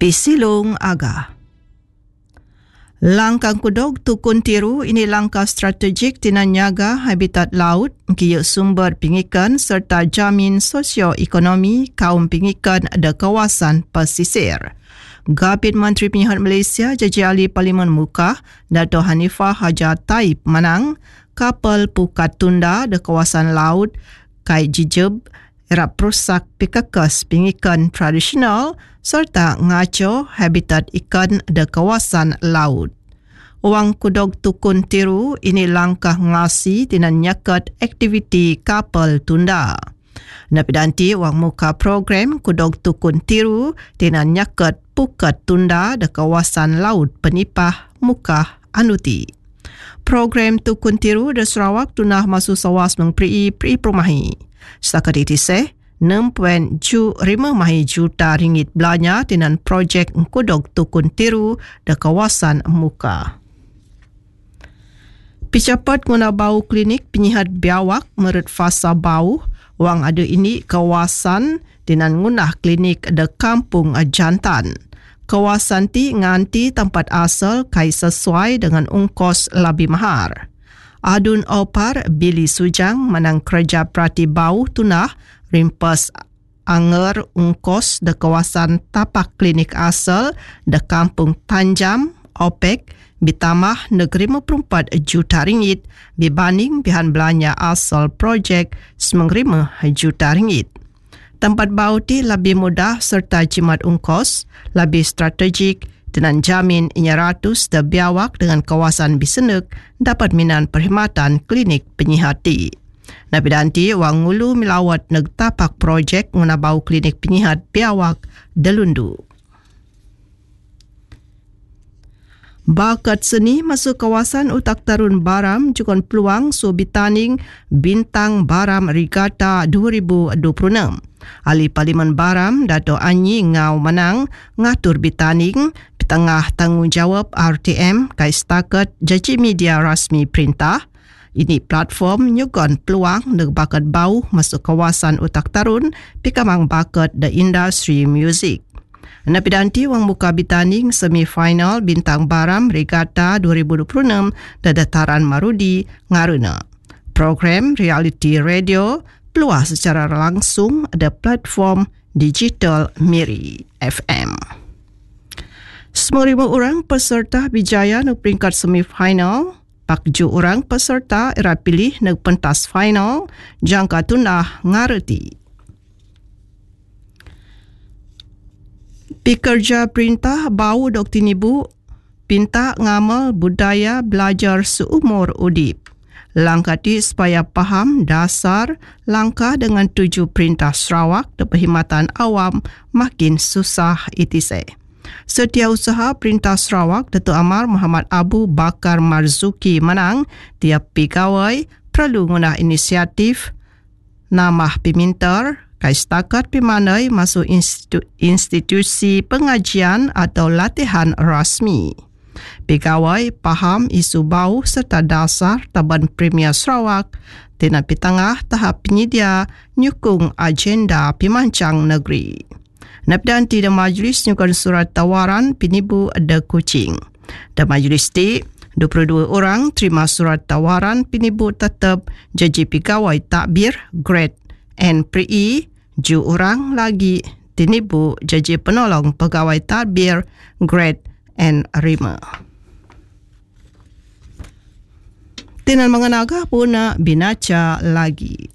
Pisilong Aga. Langkah kudog tukun tiru ini langkah strategik tinanyaga habitat laut, kaya sumber pengikan serta jamin sosioekonomi kaum pengikan di kawasan pesisir. Gabit Menteri Penyihat Malaysia Jaji Ahli Parlimen Muka, Dato' Hanifah Hajar Taib menang kapal Pukat Tunda di kawasan laut Kai Jijeb erap perusak pikakas pengikan tradisional serta ngaco habitat ikan di kawasan laut. Wang kudog tukun tiru ini langkah ngasi tinan nyakat aktiviti kapal tunda. Napidanti wang muka program kudog tukun tiru tinan nyakat Pukat Tunda di kawasan laut penipah muka anuti. Program tukun tiru di Sarawak tunah masuk sawas mengperi perumahi. Setakat itu RM6.5 juta belanja dengan projek kudog tukun tiru di kawasan muka. Picapat guna bau klinik penyihat biawak merit fasa bau wang ada ini kawasan dengan ngunah klinik di kampung jantan. Kawasan ti nganti tempat asal kai sesuai dengan ungkos lebih mahar. Adun Opar Billy Sujang menang kerja perhati bau tunah rimpas anger ungkos di kawasan tapak klinik asal di kampung Tanjam, OPEC, ditambah RM54 juta dibanding bihan belanja asal projek RM9 juta. Tempat bau ti lebih mudah serta jimat ungkos, lebih strategik dengan jamin inya ratus de biawak dengan kawasan bisenuk dapat minan perkhidmatan klinik penyihati. Napidanti wang ngulu milawat neg tapak projek nguna bau klinik penyihat biawak delundu. Bakat seni masuk kawasan Utak Tarun Baram juga peluang subitaning Bintang Baram Regatta 2026. Ahli Parlimen Baram Dato' Anyi Ngau menang ngatur bitaning di tengah tanggungjawab RTM kai setakat Jaji Media Rasmi Perintah. Ini platform nyugon peluang neg bakat bau masuk kawasan Utak Tarun pikamang bakat the industry music. Napidanti wang muka bitaning semifinal Bintang Baram Regatta 2026 di dataran Marudi, Ngaruna. Program reality radio peluang secara langsung ada platform digital Miri FM. 9,000 orang peserta bijaya neg peringkat semifinal. 40 orang peserta era pilih neg pentas final jangka tunah ngareti. Pekerja perintah bau Dr. Nibu pinta ngamal budaya belajar seumur udip. Langkah ti supaya faham dasar langkah dengan 7 perintah Sarawak dan perkhidmatan awam makin susah itise. Setiausaha Perintah Sarawak Datuk Amar Muhammad Abu Bakar Marzuki menang tiap pegawai perlu guna inisiatif namah pemintar kai setakat pimandai masuk institusi pengajian atau latihan rasmi. Pegawai faham isu bau serta dasar Taban Premier Sarawak tina pitengah tahap penyedia nyukung agenda pimancang negeri. Napidanti dan majlis nyukun surat tawaran penibu ada Kuching. Dan majlis ti 22 orang terima surat tawaran penibu tetap Jaji Pegawai Takbir Grade N.Pre. 7 orang lagi penibu Jaji Penolong Pegawai Takbir Grade N5. Tinan mengenagah puna binaca lagi.